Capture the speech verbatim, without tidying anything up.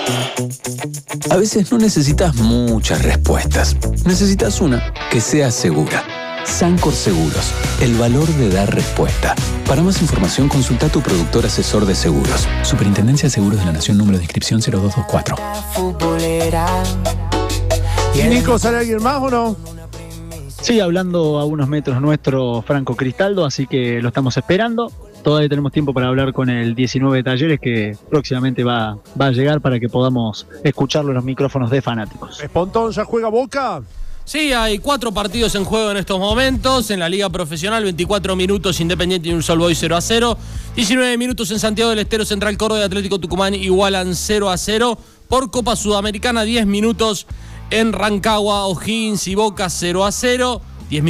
A veces no necesitas muchas respuestas. Necesitas una que sea segura. Sancor Seguros, el valor de dar respuesta. Para más información, consulta a tu productor asesor de seguros. Superintendencia de Seguros de la Nación, número de inscripción cero dos dos cuatro. Nico, ¿sale alguien más o no? Sigue hablando a unos metros nuestro Franco Cristaldo, así que lo estamos esperando. Todavía tenemos tiempo para hablar con el diecinueve de Talleres, que próximamente va, va a llegar para que podamos escucharlo en los micrófonos de Fanáticos. ¿Espontón ya juega Boca? Sí, hay cuatro partidos en juego en estos momentos. En la Liga Profesional, veinticuatro minutos, Independiente y un Sol Boys cero a cero. diecinueve minutos en Santiago del Estero, Central Córdoba y Atlético Tucumán igualan cero a cero. Por Copa Sudamericana, diez minutos en Rancagua, O'Higgins y Boca cero a cero.